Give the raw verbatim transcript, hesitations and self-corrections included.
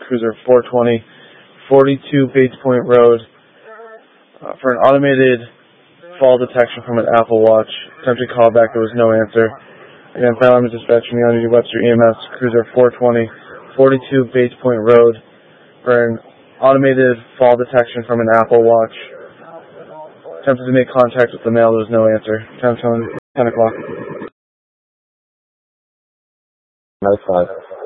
Cruiser four twenty, forty-two Bates Point Road, uh, for an automated fall detection from an Apple Watch. Attempted callback, there was no answer. Again, Fire Alarm Dispatch from the Unity Webster E M S, Cruiser four twenty, forty-two Bates Point Road, for an automated fall detection from an Apple Watch. Attempted to make contact with the mail, there was no answer. ten o'clock. Nice five.